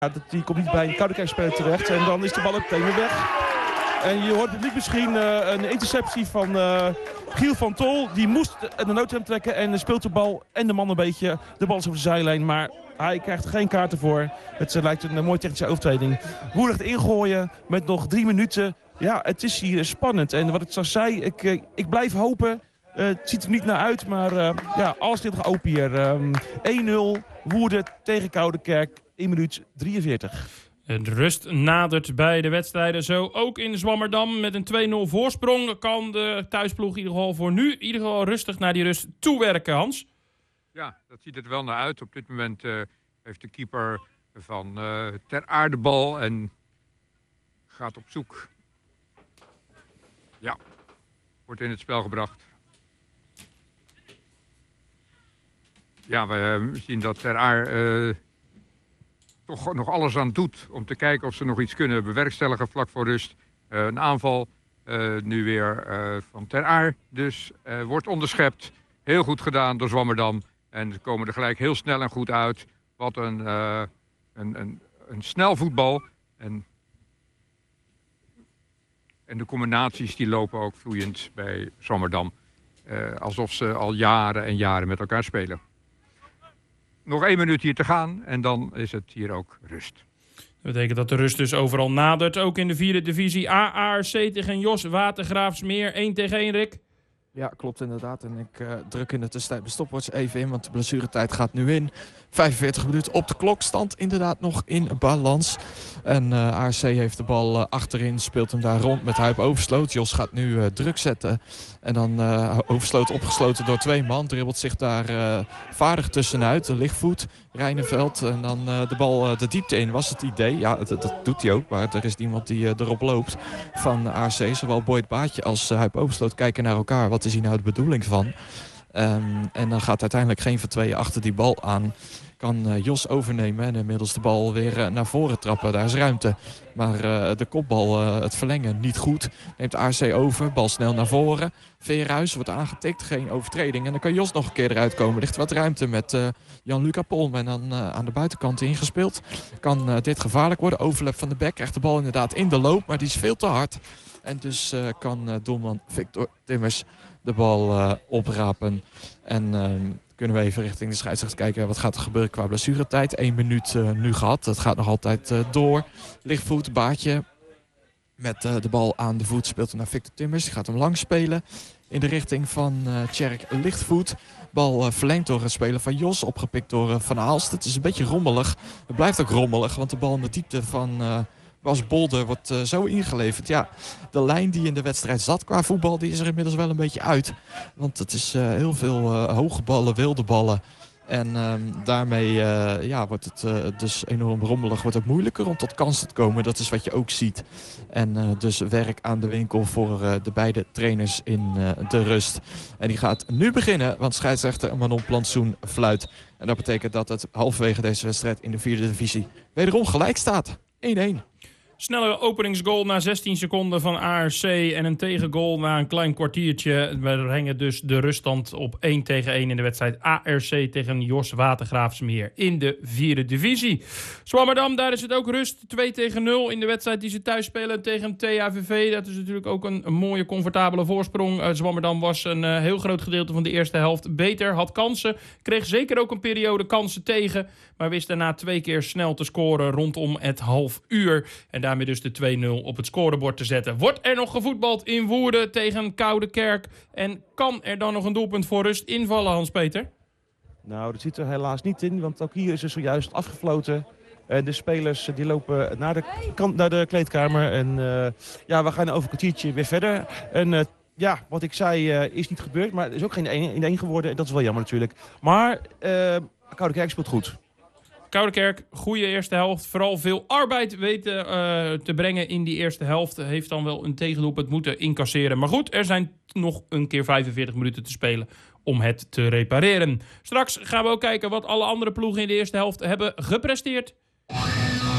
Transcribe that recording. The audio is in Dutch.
Die komt niet bij een Koudekerk-speler terecht. En dan is de bal ook meteen weer weg. En je hoort het publiek misschien een interceptie van Giel van Tol. Die moest de noodrem trekken en speelt de bal en de man een beetje. De bal is op de zijlijn, maar hij krijgt geen kaarten voor. Het lijkt een mooie technische overtreding. Woelig ingooien met nog 3 minuten. Ja, het is hier spannend. En wat ik zo zei, ik blijf hopen. Het ziet er niet naar uit, maar alles ligt nog open hier. 1-0, Woerden tegen Koudekerk, 1 minuut 43. De rust nadert bij de wedstrijden. Zo ook in Zwammerdam met een 2-0 voorsprong. Kan de thuisploeg in ieder geval voor nu rustig naar die rust toewerken, Hans? Ja, dat ziet er wel naar uit. Op dit moment heeft de keeper van Ter Aar de bal en gaat op zoek. Ja, wordt in het spel gebracht. Ja, we zien dat Ter Aar toch nog alles aan doet om te kijken of ze nog iets kunnen bewerkstelligen vlak voor rust. Een aanval nu weer van Ter Aar. Dus wordt onderschept. Heel goed gedaan door Zwammerdam. En ze komen er gelijk heel snel en goed uit. Wat een snel voetbal. En de combinaties die lopen ook vloeiend bij Zwammerdam. Alsof ze al jaren en jaren met elkaar spelen. Nog 1 minuut hier te gaan en dan is het hier ook rust. Dat betekent dat de rust dus overal nadert. Ook in de 4e divisie. ARC tegen Jos Watergraafsmeer. 1-1, Rick. Ja, klopt inderdaad. En ik druk in de tussentijd mijn stopwatch even in, want de blessuretijd gaat nu in. 45 minuten op de klok, stand inderdaad nog in balans. En ARC heeft de bal achterin, speelt hem daar rond met Huip Oversloot. Jos gaat nu druk zetten. En dan Oversloot opgesloten door 2 man. Dribbelt zich daar vaardig tussenuit. De lichtvoet, Rijneveld. En dan de bal de diepte in, was het idee. Ja, dat doet hij ook. Maar er is niemand die erop loopt van ARC. Zowel Boyd Baatje als Huip Oversloot kijken naar elkaar. Wat is hier nou de bedoeling van? En dan gaat uiteindelijk geen van tweeën achter die bal aan. Kan Jos overnemen en inmiddels de bal weer naar voren trappen. Daar is ruimte. Maar de kopbal, het verlengen, niet goed. Neemt ARC over, bal snel naar voren. Veerhuis wordt aangetikt, geen overtreding. En dan kan Jos nog een keer eruit komen. Ligt wat ruimte met Jan-Luca Polm. En dan aan de buitenkant ingespeeld. Kan dit gevaarlijk worden. Overlap van de bek, krijgt de bal inderdaad in de loop. Maar die is veel te hard. En dus kan doelman Victor Timmers de bal oprapen. En kunnen we even richting de scheidsrechter kijken. Wat gaat er gebeuren qua blessuretijd? 1 minuut nu gehad. Het gaat nog altijd door. Lichtvoet, Baatje. Met de bal aan de voet speelt hem naar Victor Timmers. Die gaat hem lang spelen. In de richting van Tjerk Lichtvoet. Bal verlengd door het spelen van Jos. Opgepikt door Van Aalst. Het is een beetje rommelig. Het blijft ook rommelig. Want de bal in de diepte van Bas Bolder wordt zo ingeleverd. Ja, de lijn die in de wedstrijd zat qua voetbal, die is er inmiddels wel een beetje uit. Want het is heel veel hoge ballen, wilde ballen. En daarmee wordt het dus enorm rommelig. Wordt het moeilijker om tot kansen te komen. Dat is wat je ook ziet. En dus werk aan de winkel voor de beide trainers in de rust. En die gaat nu beginnen, want scheidsrechter Manon Plantsoen fluit. En dat betekent dat het halverwege deze wedstrijd in de 4e divisie wederom gelijk staat. 1-1. Snelle openingsgoal na 16 seconden van ARC en een tegengoal na een klein kwartiertje. We brengen dus de ruststand op 1-1 in de wedstrijd ARC tegen Jos Watergraafsmeer in de 4e divisie. Zwammerdam, daar is het ook rust. 2-0 in de wedstrijd die ze thuis spelen tegen THVV. Dat is natuurlijk ook een mooie, comfortabele voorsprong. Zwammerdam was een heel groot gedeelte van de eerste helft beter, had kansen. Kreeg zeker ook een periode kansen tegen, maar wist daarna 2 keer snel te scoren rondom het half uur. En daarmee dus de 2-0 op het scorebord te zetten. Wordt er nog gevoetbald in Woerden tegen Koudekerk? En kan er dan nog een doelpunt voor rust invallen, Hans-Peter? Nou, dat zit er helaas niet in, want ook hier is er zojuist afgefloten. De spelers die lopen naar de kleedkamer. En we gaan over een kwartiertje weer verder. En wat ik zei is niet gebeurd, maar het is ook geen 1-1 geworden. Dat is wel jammer natuurlijk. Maar Koudekerk speelt goed. Koudekerk, goede eerste helft. Vooral veel arbeid weten te brengen in die eerste helft. Heeft dan wel een tegendoelpunt moeten incasseren. Maar goed, er zijn nog een keer 45 minuten te spelen om het te repareren. Straks gaan we ook kijken wat alle andere ploegen in de eerste helft hebben gepresteerd.